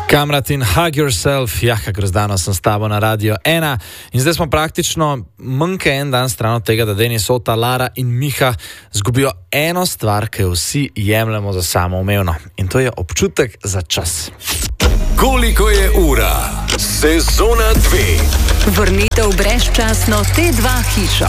Kamrat in Hug Yourself, kakor zdano sem s tabo na Radio 1 in zdaj smo praktično manjka en dan stran od tega, da Denis, Ota, Lara in Miha zgubijo eno stvar, ki jo vsi jemljemo za samoumevno, in to je občutek za čas. Koliko je ura? Sezona 2. Vrnitev brezčasno T2 hišo.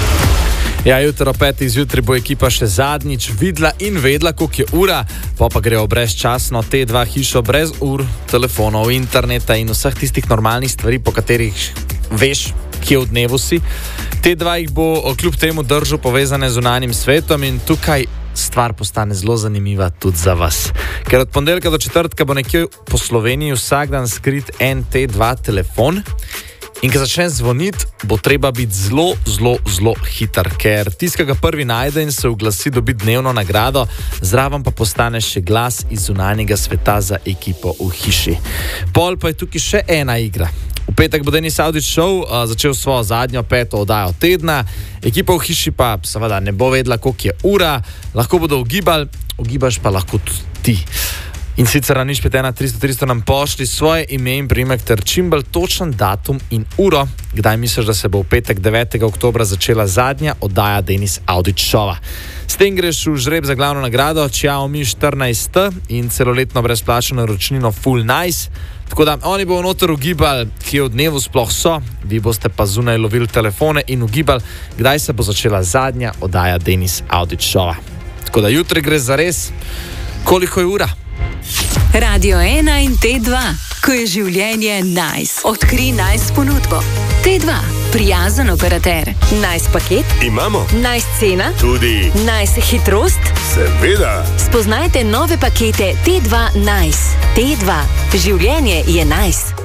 Ja, jutro ob 5 zjutraj bo ekipa še zadnjič videla in vedela, koliko je ura, pa grejo brezčasno T2 hišo brez ur, telefonov, interneta in vseh tistih normalnih stvari, po katerih veš, kje v dnevu si. T2 jih bo kljub temu držal povezane z zunanjim svetom in tukaj stvar postane zelo zanimiva tudi za vas. Ker od ponedeljka do četrtka bo nekje po Sloveniji vsak dan skrit en T2 telefon. In ko začne zvoniti, bo treba biti zelo hiter, ker tisti, ki ga prvi najde in se oglasi, dobi dnevno nagrado, zraven pa postane še glas iz zunanjega sveta za ekipo v hiši. Pol pa je tukaj še ena igra. V petek bo Denis Avdić Show začel svojo zadnjo 5. oddajo tedna, ekipa v hiši pa seveda ne bo vedela, koliko je ura, lahko bodo ugibaš pa lahko tudi ti. In sicer na nič 51300 nam pošli svoje ime in priimek ter čim bolj točen datum in uro, kdaj misliš, da se bo v petek 9. oktobra začela zadnja oddaja Denis Avdić Showa. S tem greš v žreb za glavno nagrado Xiaomi 14 in celoletno brezplačno naročnino Full Nice. Tako da oni bodo noter ugibali, kje v dnevu sploh so, vi boste pa zunaj lovili telefone in ugibali, kdaj se bo začela zadnja oddaja Denis Avdić Showa. Tako da jutri gre za res, koliko je ura. Radio 1 in T2, ko je življenje nice. Odkri nice ponudbo. T2, prijazen operater. Nice paket? Imamo. Nice cena? Tudi. Nice hitrost? Seveda. Spoznajte nove pakete T2 Nice. T2, življenje je nice.